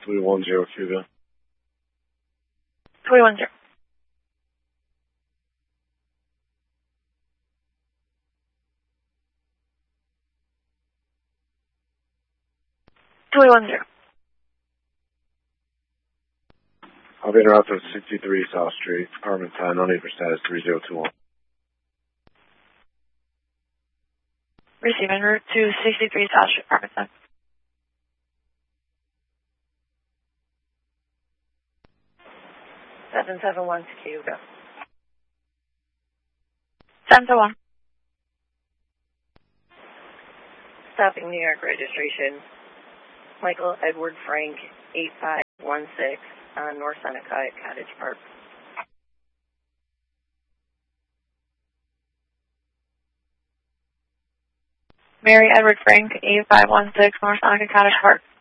310 Cuba. 310. I'll be interrupted with 63 South Street, apartment 10, unable for status 3021. Receive en route to 63 South Street, apartment 10. 771 to Cuba. 771. Stopping New York registration. Michael Edward Frank, 8516 on North Seneca at Cottage Park. Mary Edward Frank, 8516 North Seneca, Cottage Park.